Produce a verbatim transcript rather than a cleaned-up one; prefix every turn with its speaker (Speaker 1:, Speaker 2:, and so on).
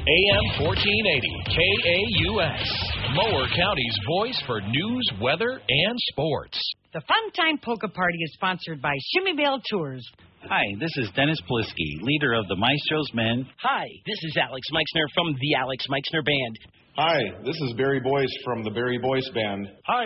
Speaker 1: A M fourteen eighty K A U S, Mower County's voice for news, weather, and sports.
Speaker 2: The Fun Time Polka Party is sponsored by Shimmy Bell Tours.
Speaker 3: Hi, this is Dennis Polisky, leader of the Maestro's Men.
Speaker 4: Hi, this is Alex Meixner from the Alex Meixner Band.
Speaker 5: Hi, this is Barry Boyce from the Barry Boyce Band.
Speaker 6: Hi,